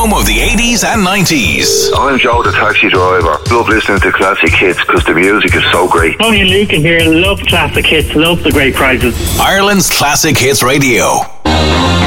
home of the 80s and 90s. I'm Joe, the taxi driver. Love listening to classic hits because the music is so great. Tony and Luke in here. Love classic hits. Love the great prizes. Ireland's Classic Hits Radio.